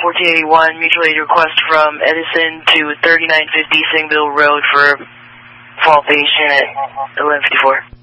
1481, mutual aid request from Edison to 3950 Singville Road for fall patient at 1154.